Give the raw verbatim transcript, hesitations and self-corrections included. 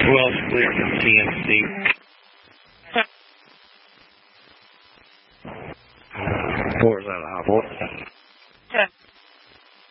Well, it's clear from T N C. Four is that a high voice?